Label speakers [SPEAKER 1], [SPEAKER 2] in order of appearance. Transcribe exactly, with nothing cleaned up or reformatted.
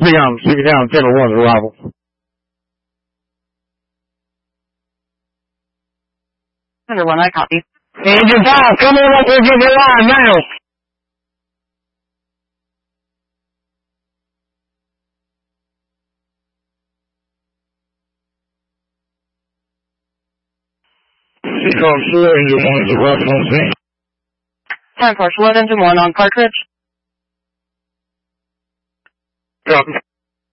[SPEAKER 1] Speak on, speak down, ten one, arrival.
[SPEAKER 2] Center one, I copy.
[SPEAKER 1] Engine five, come on up here, get the line now. Six on four, engine one is arriving on scene.
[SPEAKER 2] Time for Sled Engine one on cartridge.
[SPEAKER 1] Copy.